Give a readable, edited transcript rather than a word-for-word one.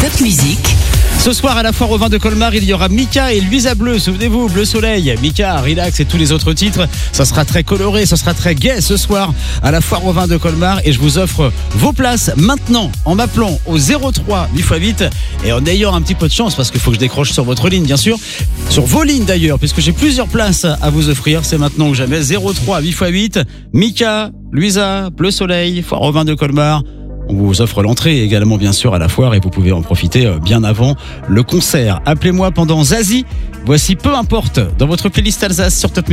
Top Musique. Ce soir à la foire au vin de Colmar, il y aura Mika et Luisa Bleu. Souvenez-vous, Bleu Soleil, Mika, Relax et tous les autres titres. Ça sera très coloré, ça sera très gai ce soir à la foire au vin de Colmar. Et je vous offre vos places maintenant en m'appelant au 03 8x8 et en ayant un petit peu de chance parce qu'il faut que je décroche sur votre ligne, bien sûr. Sur vos lignes d'ailleurs, puisque j'ai plusieurs places à vous offrir. C'est maintenant ou jamais. 03 8x8, Mika, Luisa, Bleu Soleil, foire au vin de Colmar. On vous offre l'entrée également bien sûr à la foire et vous pouvez en profiter bien avant le concert. Appelez-moi pendant Zazie. Voici Peu importe dans votre playlist Alsace sur Top Music.